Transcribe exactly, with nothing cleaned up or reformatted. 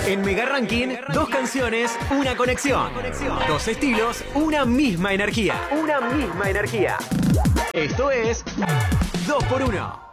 En Mega Ranking, dos canciones, una conexión. Dos estilos, una misma energía. Una misma energía. Esto es dos por uno.